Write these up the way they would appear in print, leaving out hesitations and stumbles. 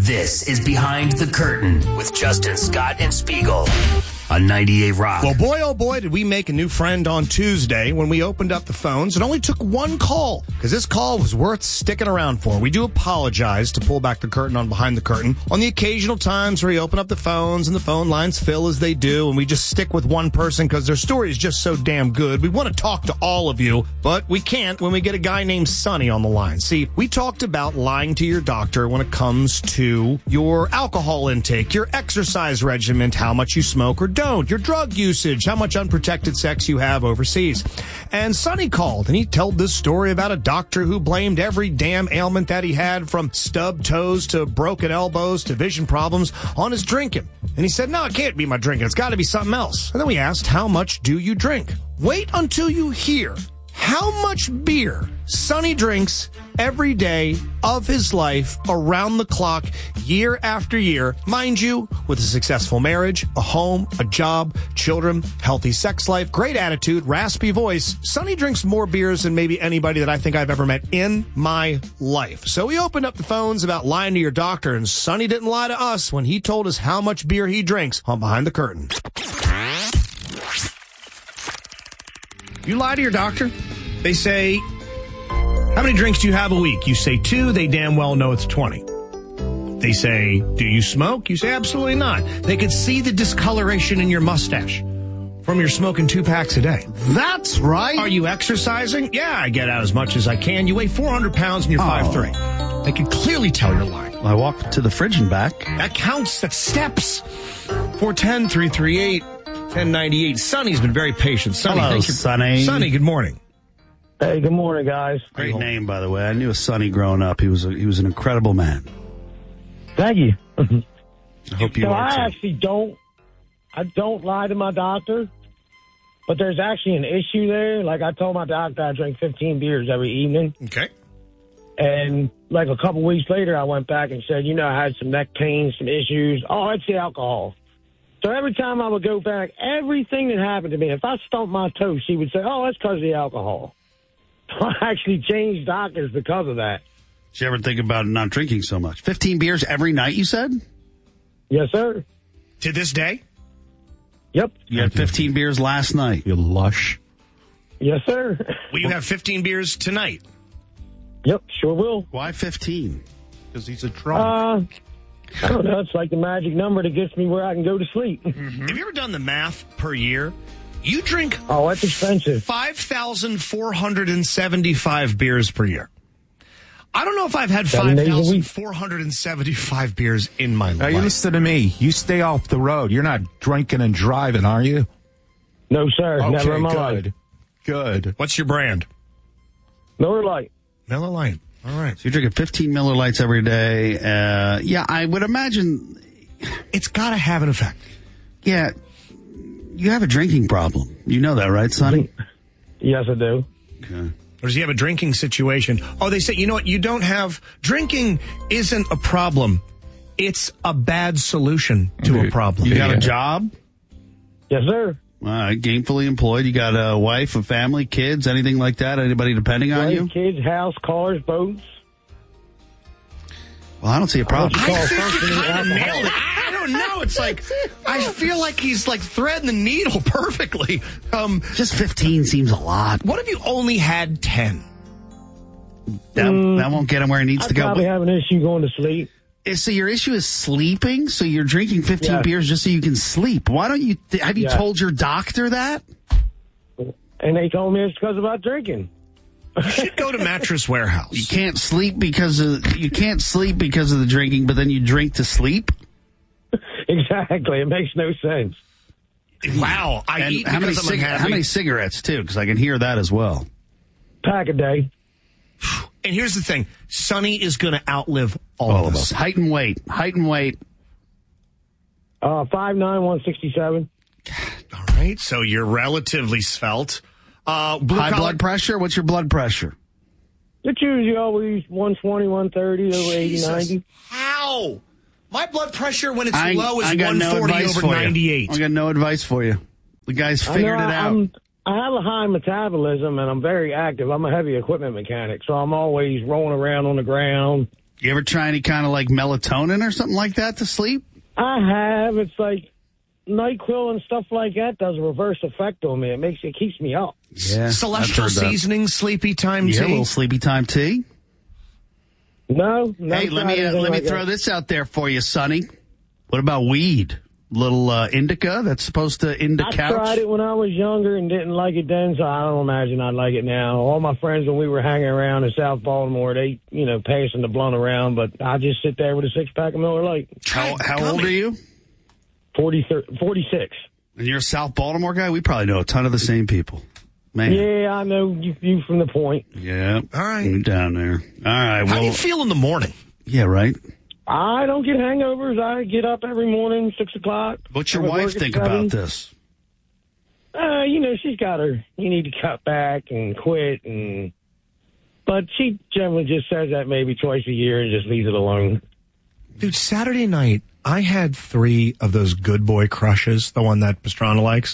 This is Behind the Curtain with Justin, Scott, and Spiegel on 98 Rock. Well, boy, oh boy, did we make a new friend on Tuesday when we opened up the phones. It only took one call because this call was worth sticking around for. We do apologize to pull back the curtain on Behind the Curtain on the occasional times where we open up the phones and the phone lines fill as they do, and we just stick with one person because their story is just so damn good. We want to talk to all of you, but we can't when we get a guy named Sonny on the line. See, we talked about lying to your doctor when it comes to your alcohol intake, your exercise regimen, how much you smoke or don't, your drug usage, how much unprotected sex you have overseas. And Sonny called, and he told this story about a doctor who blamed every damn ailment that he had, from stubbed toes to broken elbows to vision problems, on his drinking. And he said, no, it can't be my drinking. It's got to be something else. And then we asked, how much do you drink? Wait until you hear how much beer Sonny drinks every day of his life, around the clock, year after year. Mind you, with a successful marriage, a home, a job, children, healthy sex life, great attitude, raspy voice, Sonny drinks more beers than maybe anybody that I think I've ever met in my life. So we opened up the phones about lying to your doctor, and Sonny didn't lie to us when he told us how much beer he drinks on Behind the Curtain. You lie to your doctor? They say, how many drinks do you have a week? You say 2, they damn well know it's 20. They say, do you smoke? You say, absolutely not. They could see the discoloration in your mustache from your smoking 2 packs a day. That's right. Are you exercising? Yeah, I get out as much as I can. You weigh 400 pounds and you're 5'3". They can clearly tell you're lying. I walk to the fridge and back. That counts. That's steps. 410-338-1098. Sonny's been very patient. Sonny, hello, thank you. Sonny. Sonny, good morning. Hey, good morning, guys. Great name, by the way. I knew a Sonny growing up. He was an incredible man. Thank you. I hope you So are I too. actually don't lie to my doctor, but there's actually an issue there. Like, I told my doctor I drink 15 beers every evening. Okay. And like a couple weeks later, I went back and said, I had some neck pain, some issues. Oh, it's the alcohol. So every time I would go back, everything that happened to me, if I stumped my toe, she would say, oh, that's because of the alcohol. I actually changed doctors because of that. Did you ever think about not drinking so much? 15 beers every night, you said? Yes, sir. To this day? Yep. You had 15 beers last night. You lush. Yes, sir. Will you have 15 beers tonight? Yep, sure will. Why 15? Because he's a drunk. I don't know. It's like the magic number that gets me where I can go to sleep. Have you ever done the math per year? You drink Oh, that's expensive. 5,475 beers per year. I don't know if I've had 7 days a week. 5,475 beers in my Now, life. you listen to me. You stay off the road. You're not drinking and driving, are you? No, sir. Never in my life. Good. What's your brand? Miller Lite. Miller Lite. All right. So you're drinking 15 Miller Lights every day. Yeah, I would imagine. It's got to have an effect. Yeah, you have a drinking problem. You know that, right, Sonny? Yes, I do. Okay. Or does he have a drinking situation? Oh, they say, you know what? You don't have... Drinking isn't a problem. It's a bad solution to a problem. You got a job? Yes, sir. All right, gainfully employed. You got a wife, a family, kids, anything like that? Anybody depending on you? Kids, house, cars, boats. Well, I don't see a problem. Call I think functioning you kind of alcohol. nailed it. I don't know. It's like, I feel like he's like threading the needle perfectly. Just 15 seems a lot. What if you only had 10? That won't get him where he needs I to go. probably have an issue going to sleep. So your issue is sleeping? So you're drinking 15 Yeah. beers just so you can sleep. Why don't you... have you Yeah. told your doctor that? And they told me it's because about drinking. You should go to Mattress Warehouse. You can't sleep because of the drinking, but then you drink to sleep? Exactly. It makes no sense. Wow. I And eat how many, because I'm unhappy. how many cigarettes, too? Because I can hear that as well. Pack a day. And here's the thing. Sonny is going to outlive all All of of us. us. Height and weight. 5'9", 167. All right. So you're relatively svelte. High blood pressure? What's your blood pressure? It's usually always 120, 130, over 80, Jesus. 90. How? My blood pressure when it's I low is got no 140 advice over for you. 98. I got no advice for you. The guy's figured it out. I have a high metabolism, and I'm very active. I'm a heavy equipment mechanic, so I'm always rolling around on the ground. You ever try any kind of like melatonin or something like that to sleep? I have. It's like NyQuil and stuff like that does a reverse effect on me. It keeps me up. Yeah. Celestial Seasoning, Sleepy Time tea. Yeah, a little Sleepy Time tea. No. Hey, let me throw this out there for you, Sonny. What about weed? Little indica that's supposed to end the couch? I tried it when I was younger and didn't like it then, so I don't imagine I'd like it now. All my friends, when we were hanging around in South Baltimore, they, passing the blunt around, but I just sit there with a six-pack of Miller Lite. How old are you? 46. And you're a South Baltimore guy? We probably know a ton of the same people. Man. Yeah, I know you from the point. Yeah. All right. You're down there. All right. How do you feel in the morning? Yeah, right. I don't get hangovers. I get up every morning, 6 o'clock. What's your wife think about this? She's got her, you need to cut back and quit. But she generally just says that maybe twice a year and just leaves it alone. Dude, Saturday night, I had 3 of those good boy crushes, the one that Pastrana likes.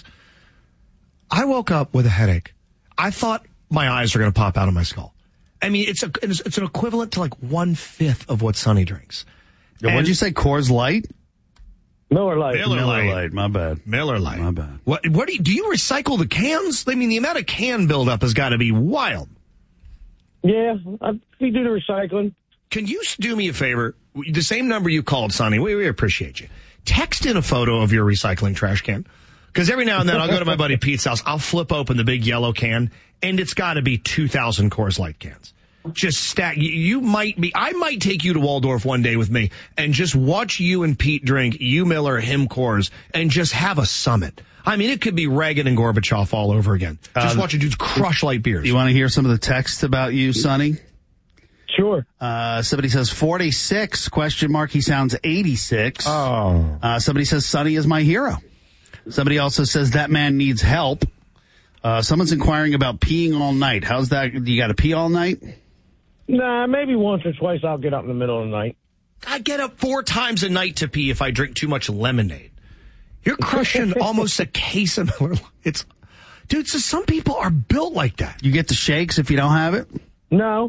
I woke up with a headache. I thought my eyes were going to pop out of my skull. I mean, it's an equivalent to like 1/5 of what Sonny drinks. What did you say? Coors Light? Miller Lite. Miller Lite. My bad. Miller Lite. My bad. What do you recycle the cans? I mean, the amount of can buildup has got to be wild. Yeah, we do the recycling. Can you do me a favor? The same number you called, Sonny. We appreciate you. Text in a photo of your recycling trash can. Because every now and then I'll go to my buddy Pete's house. I'll flip open the big yellow can, and it's got to be 2,000 Coors Light cans. Just stack. I might take you to Waldorf one day with me and just watch you and Pete drink, you Miller, him Coors, and just have a summit. I mean, it could be Reagan and Gorbachev all over again. Just watch you dudes crush light beers. You want to hear some of the texts about you, Sonny? Sure. Somebody says 46, ? He sounds 86. Oh. Somebody says Sonny is my hero. Somebody also says that man needs help. Someone's inquiring about peeing all night. How's that? You got to pee all night? Nah, maybe once or twice I'll get up in the middle of the night. I get up 4 times a night to pee if I drink too much lemonade. You're crushing almost a case of Miller Lite. Dude, so some people are built like that. You get the shakes if you don't have it? No.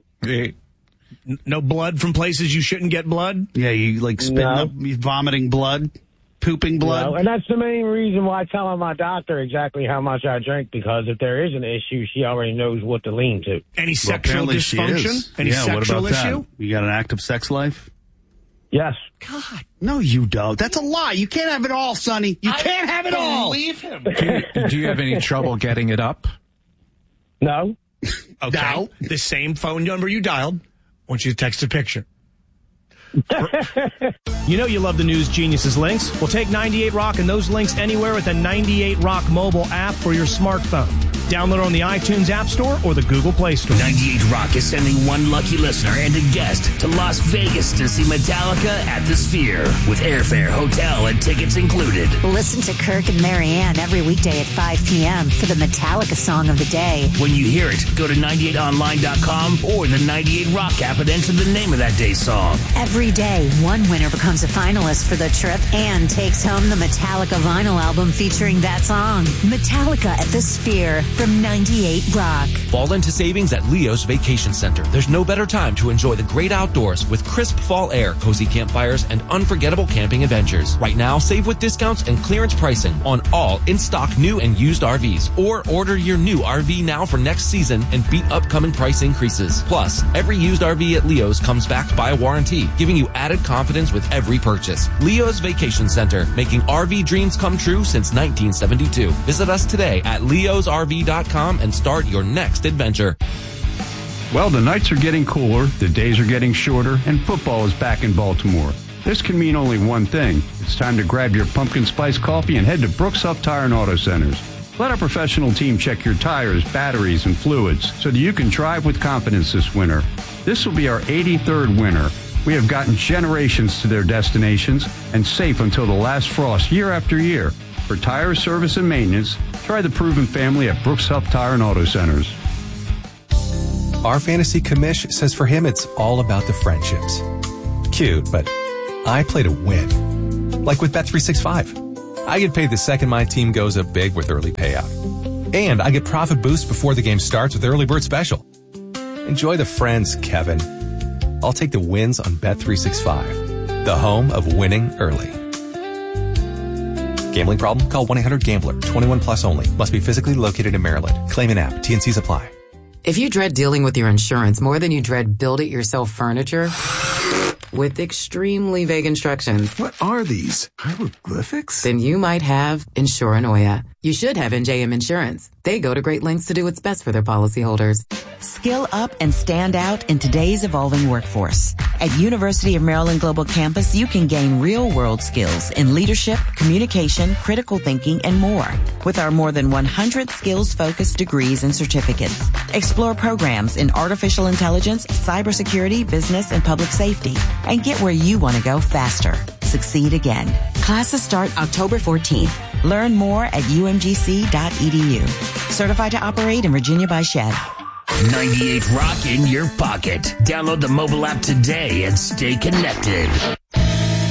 No blood from places you shouldn't get blood? Yeah, you like spitting up, vomiting blood, pooping blood. No, and that's the main reason why I tell my doctor exactly how much I drink, because if there is an issue, she already knows what to lean to. Any sexual dysfunction? Any sexual what about issue? That? You got an active sex life? Yes. God. No, you don't. That's a lie. You can't have it all, Sonny. You can't have it all. Leave him. Do you have any trouble getting it up? No. Okay. No. The same phone number you dialed. I want you to text a picture. You know you love the News Geniuses links. Well, take 98 Rock and those links anywhere with the 98 Rock mobile app for your smartphone. Download on the iTunes App Store or the Google Play Store. 98 Rock is sending one lucky listener and a guest to Las Vegas to see Metallica at the Sphere with airfare, hotel, and tickets included. Listen to Kirk and Marianne every weekday at 5 p.m. for the Metallica song of the day. When you hear it, go to 98online.com or the 98 Rock app and enter the name of that day's song. Every day, one winner becomes a finalist for the trip and takes home the Metallica vinyl album featuring that song. Metallica at the Sphere from 98 Rock. Fall into savings at Leo's Vacation Center. There's no better time to enjoy the great outdoors with crisp fall air, cozy campfires, and unforgettable camping adventures. Right now, save with discounts and clearance pricing on all in-stock new and used RVs. Or order your new RV now for next season and beat upcoming price increases. Plus, every used RV at Leo's comes backed by a warranty, giving you added confidence with every purchase. Leo's Vacation Center, making RV dreams come true since 1972. Visit us today at leosrv.com and start your next adventure. Well, the nights are getting cooler, the days are getting shorter, and football is back in Baltimore. This can mean only one thing. It's time to grab your pumpkin spice coffee and head to Brooks Huff Tire and Auto Centers. Let our professional team check your tires, batteries, and fluids so that you can drive with confidence this winter. This will be our 83rd winter. We have gotten generations to their destinations and safe until the last frost year after year. For tire service and maintenance, try the proven family at Brooks Huff Tire and Auto Centers. Our fantasy commish says for him it's all about the friendships. Cute, but I play to win. Like with Bet365. I get paid the second my team goes up big with early payout. And I get profit boost before the game starts with Early Bird Special. Enjoy the friends, Kevin. I'll take the wins on Bet365, the home of winning early. Gambling problem? Call 1-800-GAMBLER. 21 plus only. Must be physically located in Maryland. Claim and app. T&Cs apply. If you dread dealing with your insurance more than you dread build-it-yourself furniture with extremely vague instructions. What are these? Hieroglyphics? Then you might have Insuranoia. You should have NJM Insurance. They go to great lengths to do what's best for their policyholders. Skill up and stand out in today's evolving workforce. At University of Maryland Global Campus, you can gain real-world skills in leadership, communication, critical thinking, and more. With our more than 100 skills-focused degrees and certificates. Explore programs in artificial intelligence, cybersecurity, business, and public safety. And get where you want to go faster. Succeed again. Classes start October 14th. Learn more at umgc.edu. Certified to operate in Virginia by SHED. 98 Rock in your pocket. Download the mobile app today and stay connected.